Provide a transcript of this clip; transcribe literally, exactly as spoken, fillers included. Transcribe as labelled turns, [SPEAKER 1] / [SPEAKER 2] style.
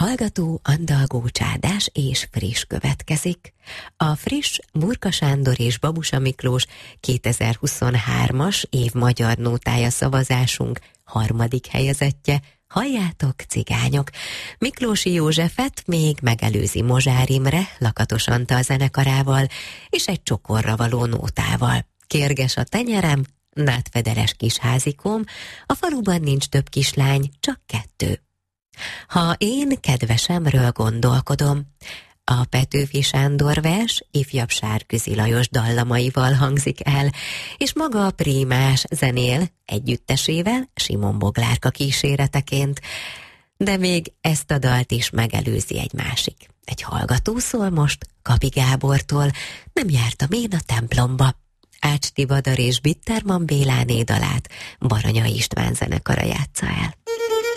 [SPEAKER 1] Hallgató, andalgó, csádás és friss következik. A friss Burka Sándor és Babusa Miklós kétezer-huszonhármas év magyar nótája szavazásunk harmadik helyezettje. Halljátok, cigányok! Miklósi Józsefet még megelőzi Mozsár Imre, Lakatos Antal zenekarával és egy csokorra való nótával. Kérges a tenyerem, nátfederes kis házikóm, a faluban nincs több kislány, csak kettő. Ha én kedvesemről gondolkodom, a Petőfi Sándor vers ifjabb Sárközi Lajos dallamaival hangzik el, és maga a prímás zenél együttesével Simon Boglárka kíséreteként. De még ezt a dalt is megelőzi egy másik. Egy hallgató szól most Kapi Gábortól, nem jártam én a templomba. Ács Tivadar és Bittermann Béláné dalát Baranya István zenekara játsza el.